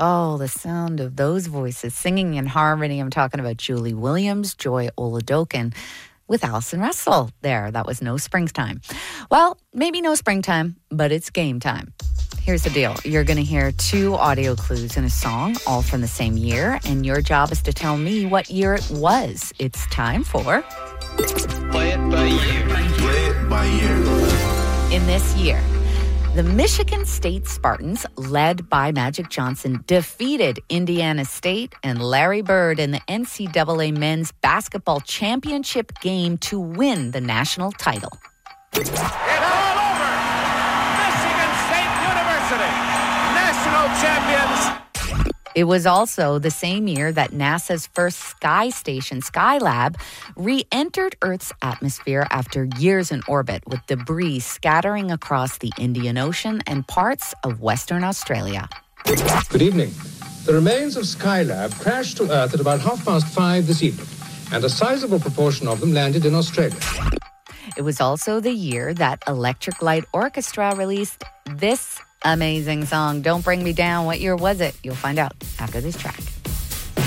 Oh, the sound of those voices singing in harmony. I'm talking about Julie Williams, Joy Oladokin, with Allison Russell there. That was No Springtime. Well, maybe no springtime, but it's game time. Here's the deal. You're going to hear 2 audio clues in a song, all from the same year, and your job is to tell me what year it was. It's time for... Play it by ear. Play it by ear. In this year, the Michigan State Spartans, led by Magic Johnson, defeated Indiana State and Larry Bird in the NCAA Men's Basketball Championship game to win the national title. It's all over! Michigan State University, national champions! It was also the same year that NASA's first sky station, Skylab, re-entered Earth's atmosphere after years in orbit, with debris scattering across the Indian Ocean and parts of Western Australia. Good evening. The remains of Skylab crashed to Earth at about 5:30 this evening, and a sizable proportion of them landed in Australia. It was also the year that Electric Light Orchestra released this amazing song, Don't Bring Me Down. What year was it? You'll find out after this track.